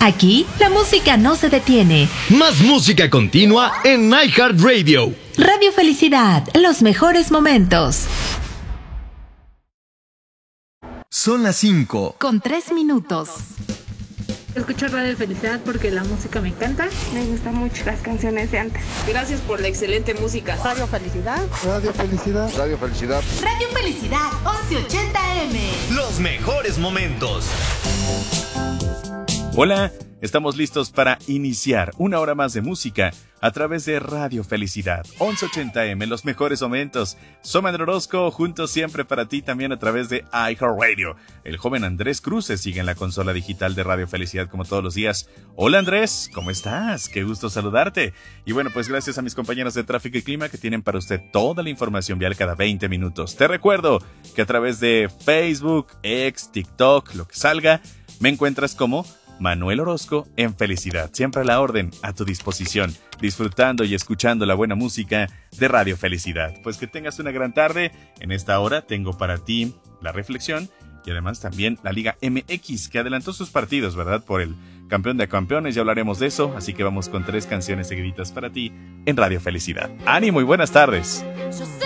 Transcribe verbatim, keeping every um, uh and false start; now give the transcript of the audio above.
Aquí, la música no se detiene. Más música continua en iHeartRadio. Radio Felicidad, los mejores momentos. Son las cinco. Con tres minutos. Escucho Radio Felicidad porque la música me encanta. Me gustan mucho las canciones de antes. Gracias por la excelente música. Radio Felicidad. Radio Felicidad. Radio Felicidad. Radio Felicidad, once ochenta A M. Los mejores momentos. Hola, estamos listos para iniciar una hora más de música a través de Radio Felicidad, once ochenta A M, los mejores momentos. Soy Manuel Orozco, juntos siempre para ti también a través de iHeartRadio. El joven Andrés Cruz se sigue en la consola digital de Radio Felicidad como todos los días. Hola Andrés, ¿cómo estás? Qué gusto saludarte. Y bueno, pues gracias a mis compañeros de Tráfico y Clima que tienen para usted toda la información vial cada veinte minutos. Te recuerdo que a través de Facebook, X, TikTok, lo que salga, me encuentras como Manuel Orozco en Felicidad, siempre a la orden, a tu disposición, disfrutando y escuchando la buena música de Radio Felicidad. Pues que tengas una gran tarde. En esta hora tengo para ti la reflexión y además también la Liga M X que adelantó sus partidos, ¿verdad? Por el campeón de campeones, ya hablaremos de eso, así que vamos con tres canciones seguiditas para ti en Radio Felicidad. ¡Ánimo y buenas tardes!